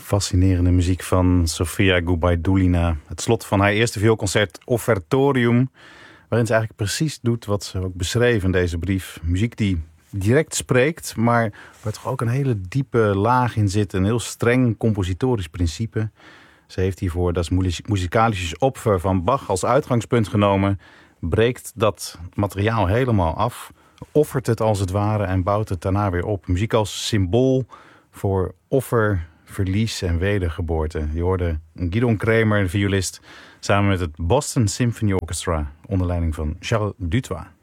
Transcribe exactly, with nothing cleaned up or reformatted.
Fascinerende muziek van Sofia Gubaidulina. Het slot van haar eerste vioolconcert Offertorium, waarin ze eigenlijk precies doet wat ze ook beschreef in deze brief. Muziek die direct spreekt, maar waar toch ook een hele diepe laag in zit. Een heel streng compositorisch principe. Ze heeft hiervoor das Musikalisches Opfer van Bach als uitgangspunt genomen. Breekt dat materiaal helemaal af, offert het als het ware en bouwt het daarna weer op. Muziek als symbool voor offer, verlies en wedergeboorte. Je hoorde Gidon Kremer, de violist, samen met het Boston Symphony Orchestra onder leiding van Charles Dutoit.